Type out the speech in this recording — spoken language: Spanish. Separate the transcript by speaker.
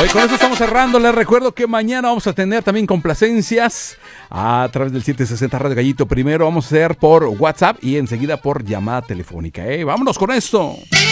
Speaker 1: Hoy con eso estamos cerrando. Les recuerdo que mañana vamos a tener también complacencias a través del 760 Radio Gallito. Primero vamos a hacer por WhatsApp y enseguida por llamada telefónica. Vámonos con esto.